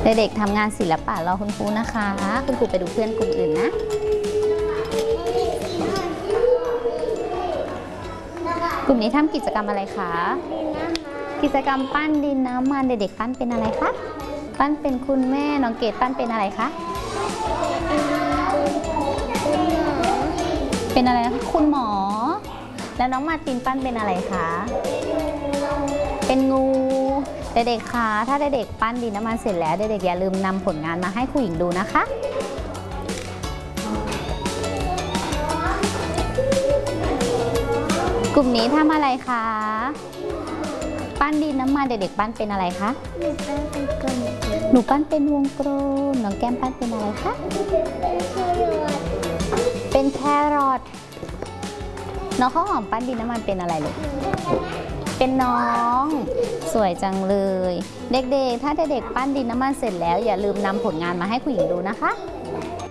เด็กๆทำงานศิลปะรอคุณครูนะคะคุณครูไปดูเพื่อนกลุ่มอื่นนะกลุ่มนี้ทำกิจกรรมอะไรคะกิจกรรมปั้นดินน้ำมันเด็กๆปั้นเป็นอะไรคะปั้นเป็นคุณแม่น้องเกดปั้นเป็นอะไรคะเป็นอะไรคะคุณหมอแล้วน้องมาตินปั้นเป็นอะไรคะเป็นงูเด็กๆคะถ้าเด็กๆปั้นดินน้ำมันเสร็จแล้วเด็กๆอย่าลืมนำผลงานมาให้ครูหญิงดูนะคะกลุ่มนี้ทำอะไรคะปั้นดินน้ำมันเด็กๆปั้นเป็นอะไรคะหนูปั้นเป็นวงกลมน้องแก้มปั้นเป็นอะไรคะเป็นแครอทน้องข้าวหอมปั้นดินน้ำมันเป็นอะไรลูกเป็นน้องสวยจังเลยเด็กๆถ้าเด็กๆปั้นดินน้ำมันเสร็จแล้วอย่าลืมนำผลงานมาให้ครูหญิงดูนะคะ